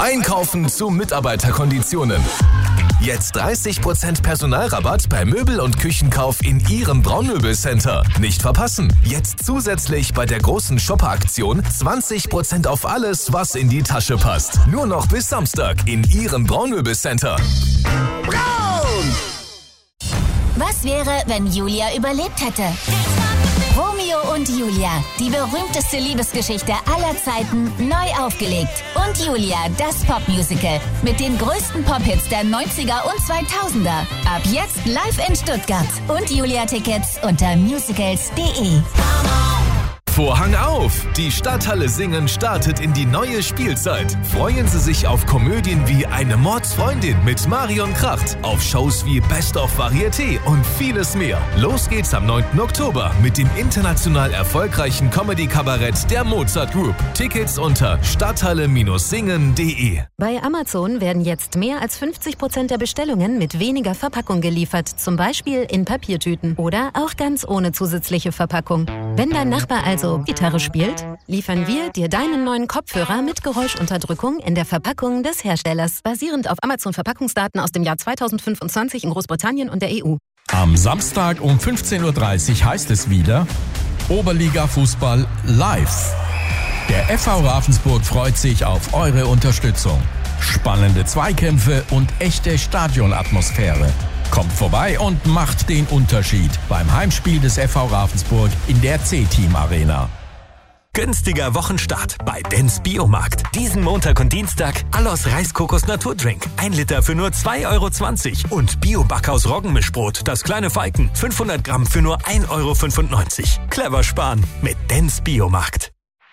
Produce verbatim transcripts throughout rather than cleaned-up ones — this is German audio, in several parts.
Einkaufen zu Mitarbeiterkonditionen. Jetzt dreißig Prozent Personalrabatt bei Möbel- und Küchenkauf in Ihrem Braunmöbelcenter. Nicht verpassen. Jetzt zusätzlich bei der großen Shopper-Aktion zwanzig Prozent auf alles, was in die Tasche passt. Nur noch bis Samstag in Ihrem Braunmöbelcenter. Braun! Was wäre, wenn Julia überlebt hätte? Romeo und Julia, die berühmteste Liebesgeschichte aller Zeiten, neu aufgelegt. Und Julia, das Popmusical mit den größten Pop-Hits der neunziger und zweitausender. Ab jetzt live in Stuttgart. Und Julia-Tickets unter musicals punkt de. Vorhang auf! Die Stadthalle Singen startet in die neue Spielzeit. Freuen Sie sich auf Komödien wie Eine Mordsfreundin mit Marion Kracht, auf Shows wie Best of Varieté und vieles mehr. Los geht's am neunten Oktober mit dem international erfolgreichen Comedy-Kabarett der Mozart Group. Tickets unter stadthalle Singen punkt de. Bei Amazon werden jetzt mehr als fünfzig Prozent der Bestellungen mit weniger Verpackung geliefert, zum Beispiel in Papiertüten oder auch ganz ohne zusätzliche Verpackung. Wenn dein Nachbar also Gitarre spielt, liefern wir dir deinen neuen Kopfhörer mit Geräuschunterdrückung in der Verpackung des Herstellers, basierend auf Amazon-Verpackungsdaten aus dem Jahr zweitausendfünfundzwanzig in Großbritannien und der E U. Am Samstag um fünfzehn Uhr dreißig heißt es wieder Oberliga-Fußball live. Der F V Ravensburg freut sich auf eure Unterstützung. Spannende Zweikämpfe und echte Stadionatmosphäre. Kommt vorbei und macht den Unterschied beim Heimspiel des F V Ravensburg in der C-Team Arena. Günstiger Wochenstart bei Dens Biomarkt. Diesen Montag und Dienstag Allos Reiskokos Naturdrink. Ein Liter für nur zwei Euro zwanzig. Und Bio-Backhaus Roggenmischbrot, das kleine Falken. fünfhundert Gramm für nur ein Euro fünfundneunzig. Clever sparen mit Dens Biomarkt.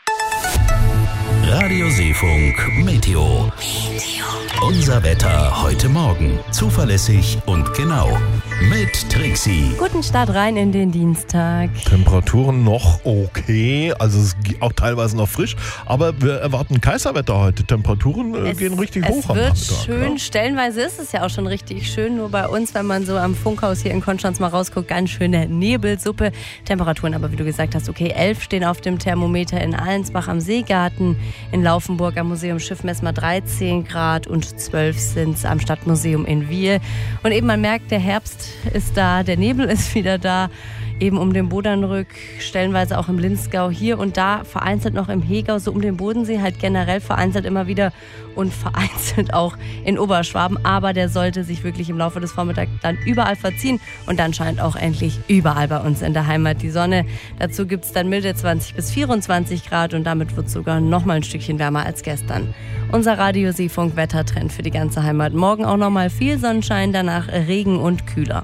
Radio Seefunk Meteo. Unser Wetter heute Morgen. Zuverlässig und genau. Mit Trixie. Guten Start rein in den Dienstag. Temperaturen noch okay, also es ist auch teilweise noch frisch, aber wir erwarten Kaiserwetter heute. Temperaturen äh, Es, gehen richtig es hoch am wird Nachmittag. schön, Ja. stellenweise ist es ja auch schon richtig schön, nur bei uns, wenn man so am Funkhaus hier in Konstanz mal rausguckt, ganz schöne Nebelsuppe. Temperaturen aber, wie du gesagt hast, okay, elf stehen auf dem Thermometer in Allensbach am Seegarten, in Laufenburg am Museum Schiff messen wir dreizehn Grad und zwölf sind es am Stadtmuseum in Wiel. Und eben man merkt, der Herbst ist da, der Nebel ist wieder da, eben um den Bodernrück, stellenweise auch im Linzgau, hier und da, vereinzelt noch im Hegau, so um den Bodensee, halt generell vereinzelt immer wieder und vereinzelt auch in Oberschwaben, aber der sollte sich wirklich im Laufe des Vormittags dann überall verziehen und dann scheint auch endlich überall bei uns in der Heimat die Sonne. Dazu gibt es dann milde zwanzig bis vierundzwanzig Grad und damit wird es sogar noch mal ein Stückchen wärmer als gestern. Unser Radio Seefunk Wettertrend für die ganze Heimat. Morgen auch noch mal viel Sonnenschein, danach Regen und kühler.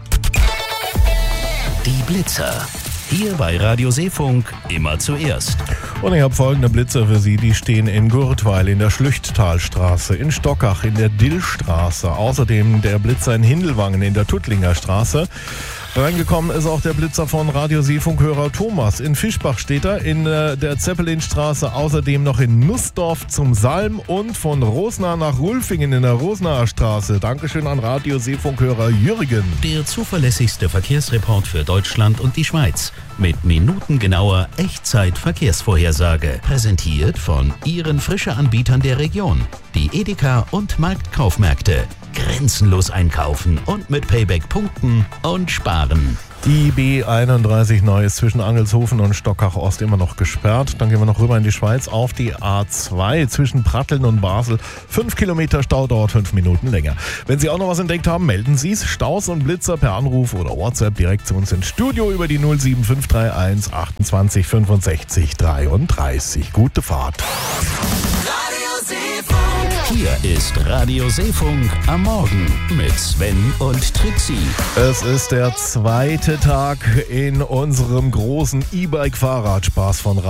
Die Blitzer. Hier bei Radio Seefunk immer zuerst. Und ich habe folgende Blitzer für Sie. Die stehen in Gurtweil, in der Schlüchttalstraße, in Stockach, in der Dillstraße. Außerdem der Blitzer in Hindelwangen, in der Tuttlinger Straße. Reingekommen ist auch der Blitzer von Radio Seefunkhörer Thomas. In Fischbach steht er, in äh, der Zeppelinstraße, außerdem noch in Nussdorf zum Salm und von Rosnah nach Rulfingen in der Rosnaher Straße. Dankeschön an Radio Seefunkhörer Jürgen. Der zuverlässigste Verkehrsreport für Deutschland und die Schweiz. Mit minutengenauer Echtzeit-Verkehrsvorhersage. Präsentiert von Ihren Frische-Anbietern der Region. Die Edeka und Marktkaufmärkte. Grenzenlos einkaufen und mit Payback punkten und sparen. Die B einunddreißig neu ist zwischen Angelshofen und Stockach Ost immer noch gesperrt. Dann gehen wir noch rüber in die Schweiz auf die A zwei zwischen Pratteln und Basel. Fünf Kilometer Stau, dauert fünf Minuten länger. Wenn Sie auch noch was entdeckt haben, melden Sie es. Staus und Blitzer per Anruf oder WhatsApp direkt zu uns ins Studio über die null sieben fünf drei eins achtundzwanzig fünfundsechzig dreiunddreißig. Gute Fahrt. Hier ist Radio Seefunk am Morgen mit Sven und Trixie. Es ist der zweite Tag in unserem großen E-Bike-Fahrradspaß von